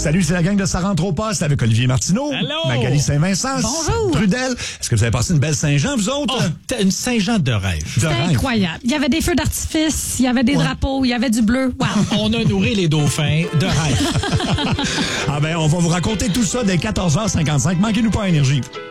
Salut, c'est la gang de Ça rentre au poste avec Olivier Martineau, Allô? Magali Saint-Vincent, Bonjour. Trudel. Est-ce que vous avez passé une belle Saint-Jean, vous autres? Oh, t'as une Saint-Jean de rêve. De C'était rêve. incroyable. Il y avait des feux d'artifice, il y avait des drapeaux, il y avait du bleu. Wow. On a nourri les dauphins de rêve. Ah ben, on va vous raconter tout ça dès 14h55. Manquez-nous pas à Énergie.